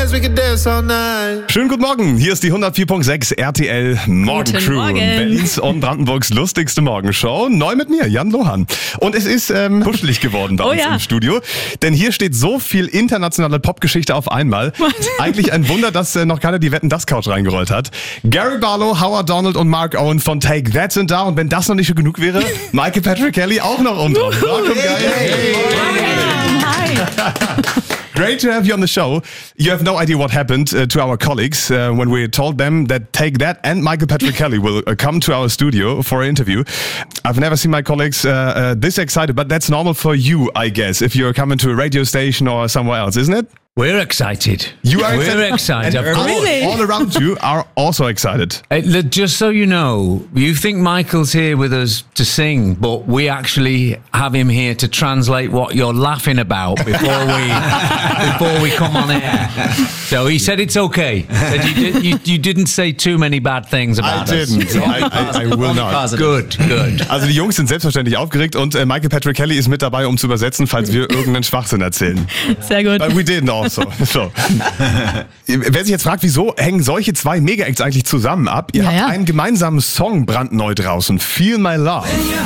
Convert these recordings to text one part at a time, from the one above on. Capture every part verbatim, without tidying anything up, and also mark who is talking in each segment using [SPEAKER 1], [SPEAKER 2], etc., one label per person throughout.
[SPEAKER 1] dance, we can dance all night.
[SPEAKER 2] Schönen guten Morgen, hier ist die hundertvier Komma sechs R T L Morgencrew.
[SPEAKER 3] Morgen.
[SPEAKER 2] Berlins und Brandenburgs lustigste Morgenshow. Neu mit mir, Jan Lohan. Und es ist ähm, kuschelig geworden bei
[SPEAKER 3] Oh
[SPEAKER 2] uns
[SPEAKER 3] ja.
[SPEAKER 2] im Studio. Denn hier steht so viel internationale Popgeschichte auf einmal. Eigentlich ein Wunder, dass äh, noch keiner die Wetten-Das-Couch reingerollt hat. Gary Barlow, Howard Donald und Mark Owen von Take That sind da. Und wenn das noch nicht schon genug wäre, Michael Patrick Kelly auch noch um drauf. Welcome, guys.
[SPEAKER 3] Hi.
[SPEAKER 2] Great to have you on the show. You have no idea what happened uh, to our colleagues uh, when we told them that Take That and Michael Patrick Kelly will uh, come to our studio for an interview. I've never seen my colleagues uh, uh, this excited, but that's normal for you, I guess, if you're coming to a radio station or somewhere else, isn't it?
[SPEAKER 4] We're excited.
[SPEAKER 2] You are
[SPEAKER 4] We're excited.
[SPEAKER 2] And
[SPEAKER 4] of
[SPEAKER 2] all,
[SPEAKER 4] course.
[SPEAKER 3] Really?
[SPEAKER 2] all around you are also excited.
[SPEAKER 4] Uh, look, just so you know, you think Michael's here with us to sing, but we actually have him here to translate what you're laughing about before we before we come on air. So he said it's okay. Said you, did, you, you didn't say too many bad things
[SPEAKER 2] I
[SPEAKER 4] about us.
[SPEAKER 2] didn't. I, I, I will not.
[SPEAKER 4] Good, good.
[SPEAKER 2] Also die Jungs sind selbstverständlich aufgeregt und äh, Michael Patrick Kelly ist mit dabei, um zu übersetzen, falls wir irgendeinen Schwachsinn erzählen.
[SPEAKER 3] Sehr gut.
[SPEAKER 2] But we didn't also. So. Wer sich jetzt fragt, wieso hängen solche zwei Mega-Acts eigentlich zusammen ab? Ihr
[SPEAKER 3] Ja,
[SPEAKER 2] habt
[SPEAKER 3] ja.
[SPEAKER 2] einen gemeinsamen Song brandneu draußen, Feel My Love.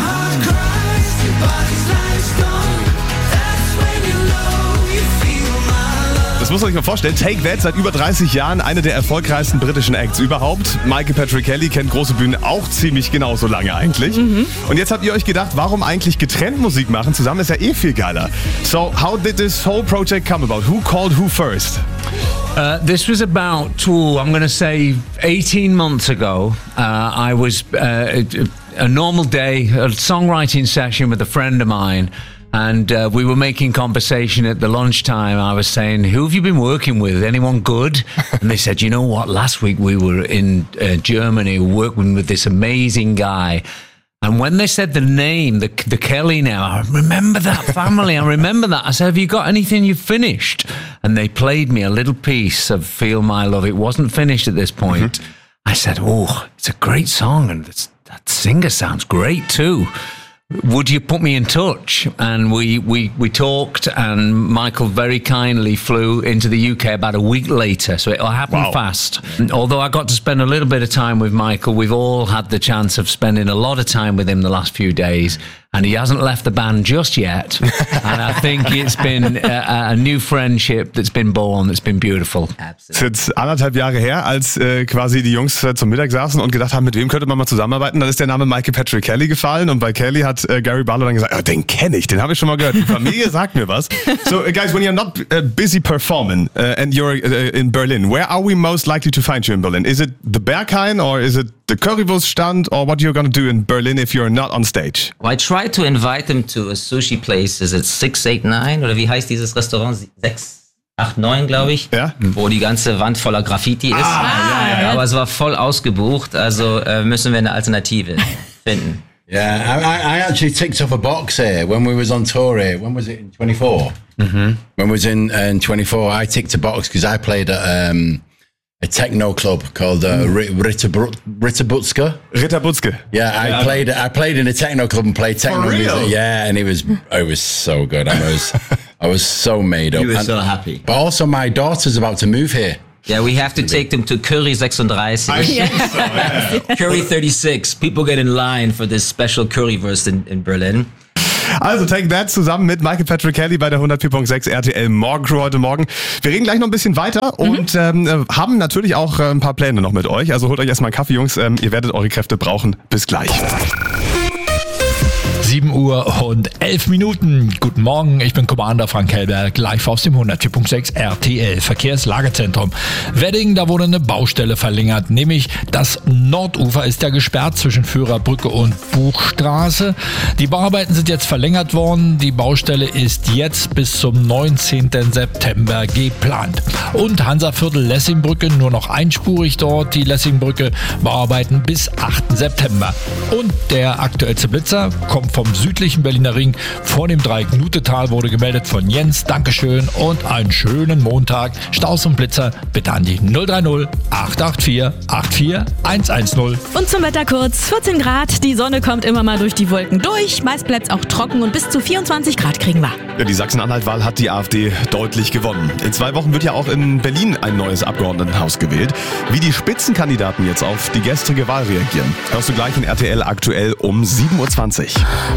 [SPEAKER 2] Das muss man sich mal vorstellen. Take That seit über dreißig Jahren eine der erfolgreichsten britischen Acts überhaupt. Michael Patrick Kelly kennt große Bühnen auch ziemlich genauso lange eigentlich.
[SPEAKER 3] Mhm.
[SPEAKER 2] Und jetzt habt ihr euch gedacht, warum eigentlich getrennt Musik machen? Zusammen ist ja eh viel geiler. So, how did this whole project come about? Who called who first?
[SPEAKER 4] Uh, this was about, oh, I'm going to say, eighteen months ago. Uh, I was uh, a normal day, a songwriting session with a friend of mine. And uh, we were making conversation at the lunchtime. I was saying, who have you been working with? Anyone good? And they said, you know what? Last week we were in uh, Germany working with this amazing guy. And when they said the name, the, the Kelly now, I remember that family. I remember that. I said, have you got anything you've finished? And they played me a little piece of Feel My Love. It wasn't finished at this point. Mm-hmm. I said, oh, it's a great song. And it's, that singer sounds great too. Would you put me in touch? And we, we, we talked, and Michael very kindly flew into the U K about a week later. So it all happened
[SPEAKER 2] Wow.
[SPEAKER 4] fast. And although I got to spend a little bit of time with Michael, we've all had the chance of spending a lot of time with him the last few days. And he hasn't left the band just yet. And I think it's been a, a new friendship that's been born, that's been beautiful.
[SPEAKER 2] Das ist jetzt anderthalb Jahre her, als äh, quasi die Jungs äh, zum Mittag saßen und gedacht haben, mit wem könnte man mal zusammenarbeiten. Dann ist der Name Michael Patrick Kelly gefallen und bei Kelly hat äh, Gary Barlow dann gesagt, oh, den kenne ich, den habe ich schon mal gehört. Die Familie sagt mir was. So uh, guys, when you're not uh, busy performing uh, and you're uh, in Berlin, where are we most likely to find you in Berlin? Is it the Berghain or is it the Currywurst-Stand or what you're going to do in Berlin if you're not on stage?
[SPEAKER 5] Well, I tried to invite them to a sushi place. Is it six eight nine? Oder wie heißt dieses Restaurant? sechs acht neun, glaube ich.
[SPEAKER 2] Ja.
[SPEAKER 5] Wo die ganze Wand voller Graffiti ist.
[SPEAKER 3] Ah, ja, ja.
[SPEAKER 5] Aber es war voll ausgebucht. Also äh, müssen wir eine Alternative finden.
[SPEAKER 6] Yeah, I, I actually ticked off a box here when we was on tour here. When was it, in twenty-four? Mm-hmm. When we was in, uh, in twenty-four, I ticked a box because I played at um, a techno club called uh, Ritter Butzke.
[SPEAKER 2] Ritter Butzke.
[SPEAKER 6] Yeah, I played. I played in a techno club and played techno
[SPEAKER 2] For real?
[SPEAKER 6] music. Yeah, and it was it was so good. I was I was so made up.
[SPEAKER 7] You were
[SPEAKER 6] And-
[SPEAKER 7] so happy.
[SPEAKER 6] But also, my daughter's about to move here.
[SPEAKER 5] Yeah, we have to take them to Curry sechsunddreißig. Curry thirty-six. People get in line for this special Currywurst in, in Berlin.
[SPEAKER 2] Also Take That zusammen mit Michael Patrick Kelly bei der hundertvier Komma sechs R T L Morgencrew heute Morgen. Wir reden gleich noch ein bisschen weiter und ähm, haben natürlich auch äh, ein paar Pläne noch mit euch. Also holt euch erstmal einen Kaffee, Jungs. Ähm, ihr werdet eure Kräfte brauchen. Bis gleich.
[SPEAKER 8] sieben Uhr und elf Minuten. Guten Morgen, ich bin Commander Frank Hellberg, live aus dem hundertvier Komma sechs R T L Verkehrslagezentrum. Wedding, da wurde eine Baustelle verlängert, nämlich das Nordufer ist ja gesperrt zwischen Führerbrücke und Buchstraße. Die Bauarbeiten sind jetzt verlängert worden. Die Baustelle ist jetzt bis zum neunzehnten September geplant. Und Hansaviertel Lessingbrücke nur noch einspurig dort. Die Lessingbrücke Bauarbeiten bis achten September. Und der aktuellste Blitzer kommt vom vom südlichen Berliner Ring vor dem Dreieck Nutetal wurde gemeldet von Jens. Dankeschön und einen schönen Montag. Staus und Blitzer bitte an die null drei null acht acht vier acht vier eins eins null.
[SPEAKER 3] Und zum Wetter kurz, vierzehn Grad, die Sonne kommt immer mal durch die Wolken durch, meist bleibt es auch trocken und bis zu vierundzwanzig Grad kriegen wir.
[SPEAKER 2] Ja, die Sachsen-Anhalt-Wahl hat die AfD deutlich gewonnen. In zwei Wochen wird ja auch in Berlin ein neues Abgeordnetenhaus gewählt. Wie die Spitzenkandidaten jetzt auf die gestrige Wahl reagieren, hörst du gleich in R T L aktuell um sieben Uhr zwanzig.